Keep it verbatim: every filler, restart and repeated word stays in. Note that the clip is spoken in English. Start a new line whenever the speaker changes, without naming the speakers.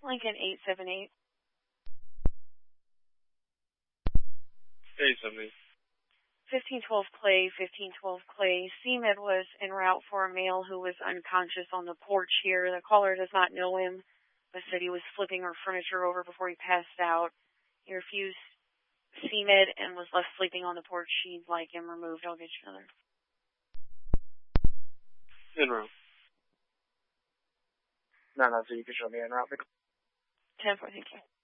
Lincoln eight seven eight.
eight seven eight.
fifteen twelve Clay, fifteen twelve Clay. C M E D was en route for a male who was unconscious on the porch here. The caller does not know him, but said he was flipping her furniture over before he passed out. He refused C M E D and was left sleeping on the porch. She'd like him removed. I'll get you another.
En route.
No, no, so you can show me en route.
ten four, thank you.